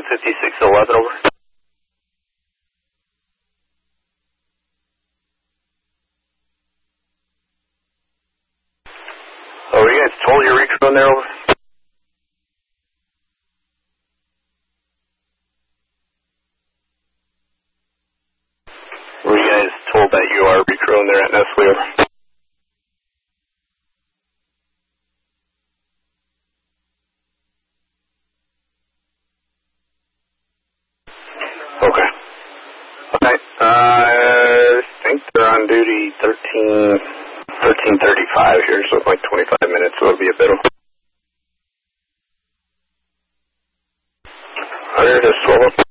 5611, over. Oh, were you guys told your recrew in there, over? Were you guys told that you are recrew in there at Nestle, over? Okay. Okay. I think they're on duty 13:35 here, so it's like 25 minutes, so it'll be a bit of... Under this 12.